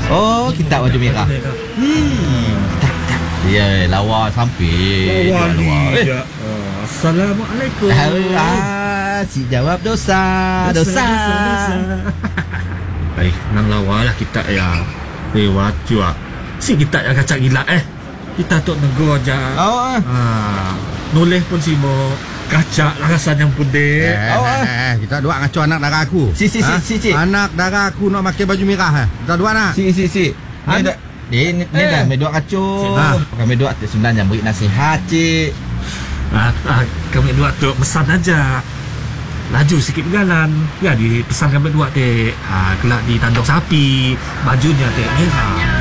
Oh, kita baju merah. Ya, lawa sampai. Lawa ni. Assalamualaikum. Si jawab dosa. Baik, nang lawa lah kita ya. Lewat juga. Si kita yang kacak gila Kita tu nego aja. Oh. Noleh pun si mo kacak lah rasanya pun dek. Kita dua ngaco anak dara aku. Si. Anak dara aku nak pakai baju merah Kita dua nak. Si. Ni dah medok kacau. Kami dua tu sebenarnya beri nasihat, cik. Kami dua tu pesan aja. Laju sikit berjalan. Ya, di pesan kami dua kelak di tanduk sapi. Bajunya merah.